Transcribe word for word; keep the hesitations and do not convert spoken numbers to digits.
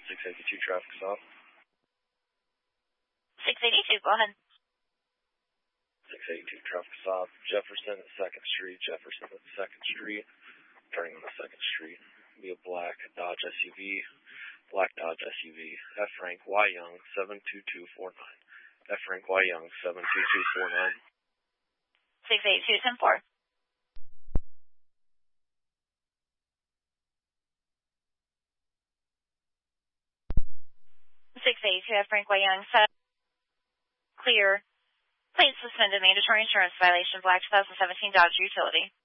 six eighty-two traffic stop. six eighty-two, go ahead. six eighty-two traffic stop. Jefferson at second Street. Jefferson at second Street. Turning on the second Street. Be a black Dodge S U V. Black Dodge S U V. F. Frank Y. Young, seven two two four nine. F. Frank Y. Young, seven two two four nine. six eighty-two, ten four. six eighty-two, F. Frank Y. Young, set. Clear. Please suspended mandatory insurance violation, black twenty seventeen Dodge Utility.